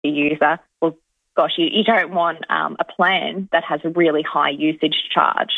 user, well, gosh, you don't want a plan that has a really high usage charge.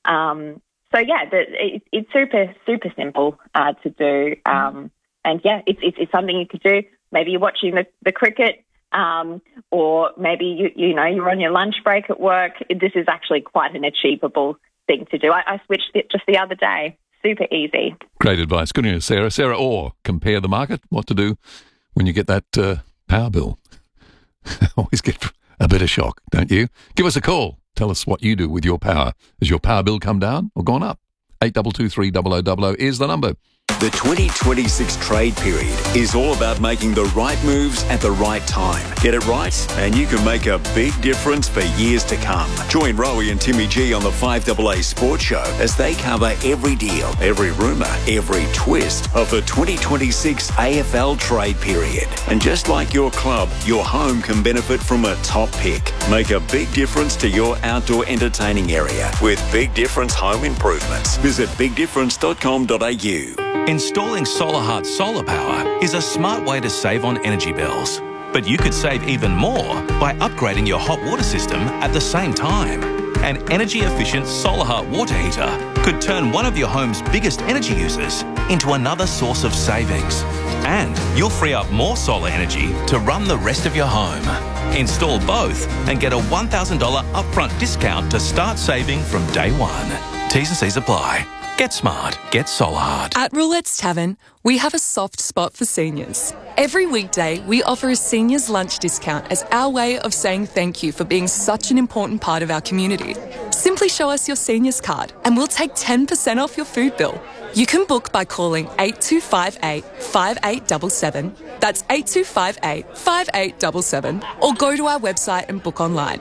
It's super, super simple to do. It's something you could do. Maybe you're watching the cricket, or maybe you're on your lunch break at work. This is actually quite an achievable thing to do. I switched it just the other day. Super easy. Great advice. Good news, Sarah. Sarah Orr, Compare the Market. What to do when you get that power bill. Always get a bit of shock, don't you? Give us a call. Tell us what you do with your power. Has your power bill come down or gone up? 8223 0000 is the number. The 2026 trade period is all about making the right moves at the right time. Get it right, and you can make a big difference for years to come. Join Rowie and Timmy G on the 5AA Sports Show as they cover every deal, every rumour, every twist of the 2026 AFL trade period. And just like your club, your home can benefit from a top pick. Make a big difference to your outdoor entertaining area with Big Difference Home Improvements. Visit bigdifference.com.au. Installing SolarHeart solar power is a smart way to save on energy bills. But you could save even more by upgrading your hot water system at the same time. An energy-efficient SolarHeart water heater could turn one of your home's biggest energy users into another source of savings. And you'll free up more solar energy to run the rest of your home. Install both and get a $1,000 upfront discount to start saving from day one. T's and C's apply. Get smart. Get SolarHeart. At Roulette's Tavern, we have a soft spot for seniors. Every weekday, we offer a seniors lunch discount as our way of saying thank you for being such an important part of our community. Simply show us your seniors card and we'll take 10% off your food bill. You can book by calling 8258 5877. That's 8258 5877. Or go to our website and book online.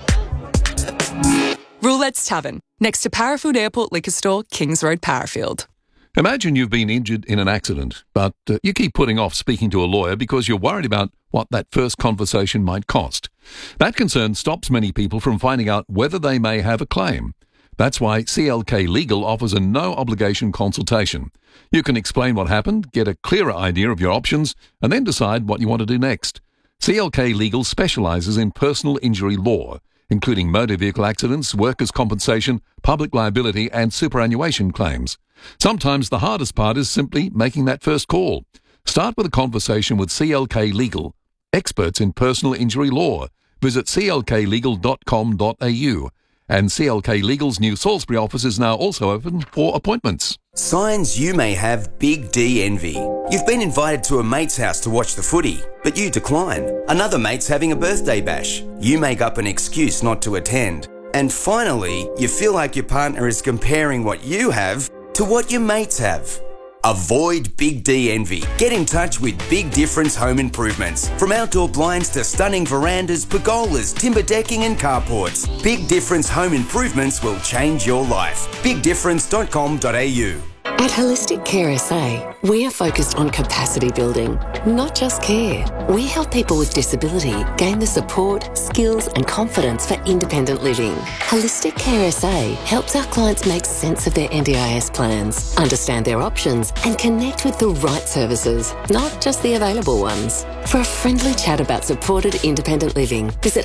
Roulette's Tavern, next to Parafield Airport Liquor Store, Kings Road, Parafield. Imagine you've been injured in an accident, but you keep putting off speaking to a lawyer because you're worried about what that first conversation might cost. That concern stops many people from finding out whether they may have a claim. That's why CLK Legal offers a no-obligation consultation. You can explain what happened, get a clearer idea of your options, and then decide what you want to do next. CLK Legal specialises in personal injury law, including motor vehicle accidents, workers' compensation, public liability and superannuation claims. Sometimes the hardest part is simply making that first call. Start with a conversation with CLK Legal, experts in personal injury law. Visit clklegal.com.au. And CLK Legal's new Salisbury office is now also open for appointments. Signs you may have Big D envy. You've been invited to a mate's house to watch the footy, but you decline. Another mate's having a birthday bash. You make up an excuse not to attend. And finally, you feel like your partner is comparing what you have to what your mates have. Avoid Big D envy. Get in touch with Big Difference Home Improvements. From outdoor blinds to stunning verandas, pergolas, timber decking and carports, Big Difference Home Improvements will change your life. bigdifference.com.au. At Holistic Care SA, we are focused on capacity building, not just care. We help people with disability gain the support, skills and confidence for independent living. Holistic Care SA helps our clients make sense of their NDIS plans, understand their options and connect with the right services, not just the available ones. For a friendly chat about supported independent living, visit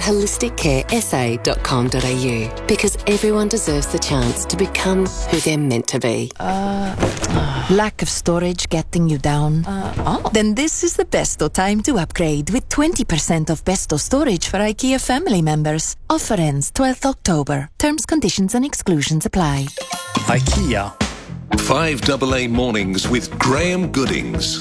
holisticcaresa.com.au because everyone deserves the chance to become who they're meant to be. Lack of storage getting you down? Then this is the Besto time to upgrade with 20% off Besto storage for IKEA family members. Offer ends 12th October. Terms, conditions and exclusions apply. IKEA. 5AA Mornings with Graham Goodings.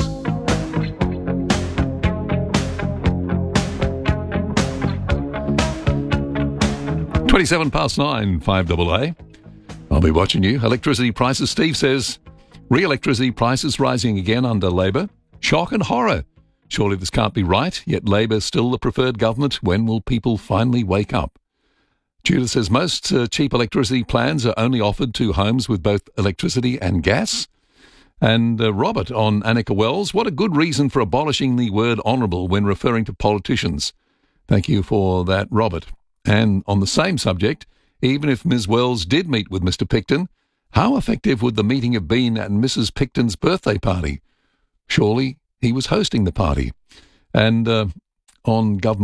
9:27, 5AA. I'll be watching you. Electricity prices, Steve says. Re-electricity prices rising again under Labor. Shock and horror. Surely this can't be right, yet Labor still the preferred government. When will people finally wake up? Judith says most cheap electricity plans are only offered to homes with both electricity and gas. And Robert on Annika Wells, what a good reason for abolishing the word honourable when referring to politicians. Thank you for that, Robert. And on the same subject, even if Ms. Wells did meet with Mr. Picton, how effective would the meeting have been at Mrs. Picton's birthday party? Surely he was hosting the party. And on government